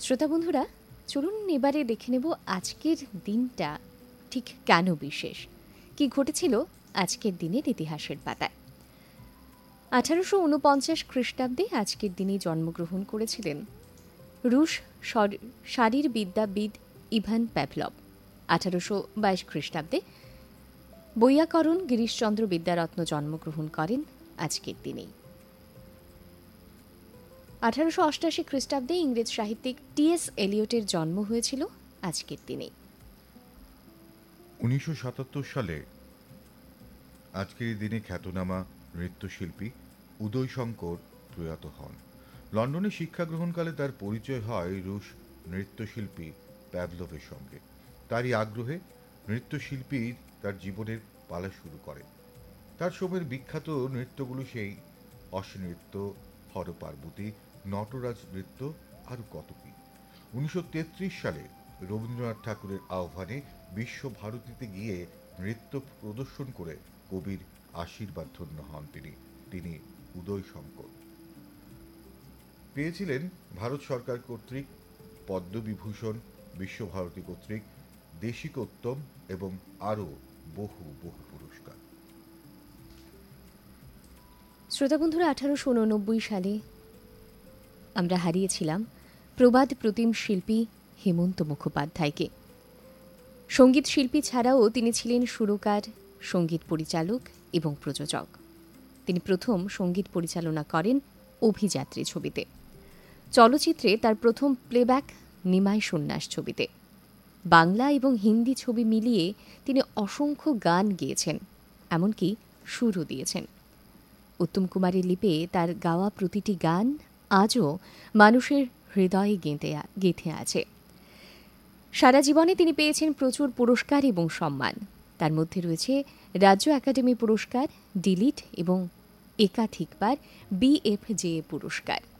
শ্রোতা বন্ধুরা, চলুন এবারে দেখে নেব আজকের দিনটা ঠিক কেন বিশেষ, কি ঘটেছিল আজকের দিনের ইতিহাসের পাতায়। 1849 খ্রিস্টাব্দে আজকের দিনে জন্মগ্রহণ করেছিলেন রুশ শারীরবিদ্যাবিদ ইভান প্যাভলভ। 1822 খ্রিস্টাব্দে বৈয়াকরণ গিরিশচন্দ্র বিদ্যারত্ন জন্মগ্রহণ করেন আজকের দিনেই। 1888 খ্রিস্টাব্দে ইংরেজ সাহিত্যিক টি.এস. এলিয়টের জন্ম হয়েছিল আজকের দিনেই। 1977 সালে আজকের দিনে খ্যাতনামা নৃত্যশিল্পী উদয় শঙ্কর প্রয়াত হন। লন্ডনে শিক্ষা গ্রহণকালে তার পরিচয় হয় রুশ নৃত্যশিল্পী প্যাভলভের সঙ্গে। তারই আগ্রহে নৃত্যশিল্পী তার জীবনের পালা শুরু করে। তার সময়ের বিখ্যাত নৃত্যগুলো সেই অশ্বনৃত্য, হরপার্বতী, নটরাজ নৃত্য, আরও কত কি। 1933 সালে রবীন্দ্রনাথ ঠাকুরের আহ্বানে বিশ্বভারতীতে গিয়ে নৃত্য প্রদর্শন করে কবির আশীর্বাদ ধন্য হন তিনি উদয় শঙ্কর। পেয়েছিলেন ভারত সরকার কর্তৃক পদ্মবিভূষণ, বিশ্বভারতী কর্তৃক দেশিকোত্তম এবং আরও বহু বহু পুরস্কার। শ্রোতা বন্ধুরা, 1889 সালে আমরা হারিয়েছিলাম প্রবাদ প্রতিম শিল্পী হেমন্ত মুখোপাধ্যায়কে। সঙ্গীত শিল্পী ছাড়াও তিনি ছিলেন সুরকার, সঙ্গীত পরিচালক এবং প্রযোজক। তিনি প্রথম সঙ্গীত পরিচালনা করেন অভিযাত্রী ছবিতে। চলচ্চিত্রে তার প্রথম প্লেব্যাক নিমাই সন্ন্যাস ছবিতে। বাংলা এবং হিন্দি ছবি মিলিয়ে তিনি অসংখ্য গান গেয়েছেন, এমনকি সুরও দিয়েছেন। উত্তম কুমারের লিপে তার গাওয়া প্রতিটি গান আজও মানুষের হৃদয়ে গেঁথে আছে। সারা জীবনে তিনি পেয়েছেন প্রচুর পুরস্কার এবং সম্মান। তার মধ্যে রয়েছে রাজ্য একাডেমি পুরস্কার, ডিলিট এবং একাধিকবার BFJA পুরস্কার।